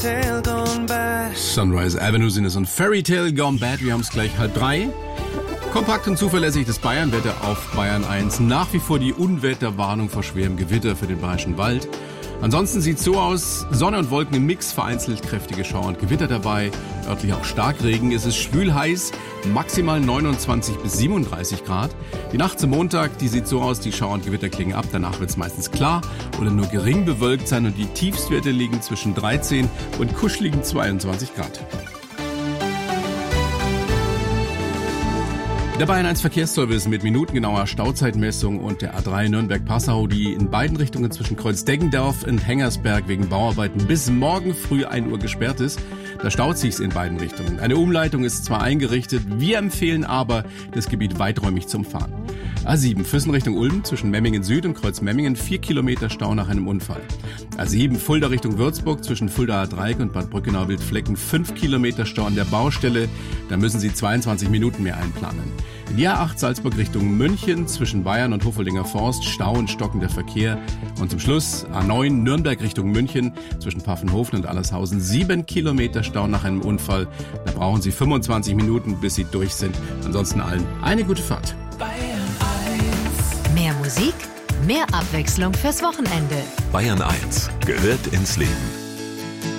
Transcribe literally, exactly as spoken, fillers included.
tale gone bad. Sunrise Avenue sind es und Fairy Tale Gone Bad. Wir haben es gleich halb drei. Kompakt und zuverlässig das Bayernwetter auf Bayern eins. Nach wie vor die Unwetterwarnung vor schwerem Gewitter für den Bayerischen Wald. Ansonsten sieht es so aus, Sonne und Wolken im Mix, vereinzelt kräftige Schauer und Gewitter dabei, örtlich auch Starkregen. Es ist schwül heiß, maximal neunundzwanzig bis siebenunddreißig Grad. Die Nacht zum Montag, die sieht so aus, die Schauer und Gewitter klingen ab, danach wird es meistens klar oder nur gering bewölkt sein und die Tiefstwerte liegen zwischen dreizehn und kuscheligen zweiundzwanzig Grad. Der Bayern eins Verkehrsservice mit minutengenauer Stauzeitmessung und der A drei Nürnberg-Passau, die in beiden Richtungen zwischen Kreuz-Deggendorf und Hengersberg wegen Bauarbeiten bis morgen früh ein Uhr gesperrt ist. Da staut sich's in beiden Richtungen. Eine Umleitung ist zwar eingerichtet, wir empfehlen aber, das Gebiet weiträumig zum Fahren. A sieben Füssen Richtung Ulm zwischen Memmingen Süd und Kreuz Memmingen, vier Kilometer Stau nach einem Unfall. A sieben Fulda Richtung Würzburg zwischen Fuldaer Dreieck und Bad Brückenau-Wildflecken, fünf Kilometer Stau an der Baustelle. Da müssen Sie zweiundzwanzig Minuten mehr einplanen. Die A acht Salzburg Richtung München zwischen Bayern und Hofoldinger Forst, Stau und stockender Verkehr. Und zum Schluss A neun Nürnberg Richtung München zwischen Pfaffenhofen und Allershausen, sieben Kilometer Stau nach einem Unfall. Da brauchen Sie fünfundzwanzig Minuten, bis Sie durch sind. Ansonsten allen eine gute Fahrt. Mehr Musik, mehr Abwechslung fürs Wochenende. Bayern eins gehört ins Leben.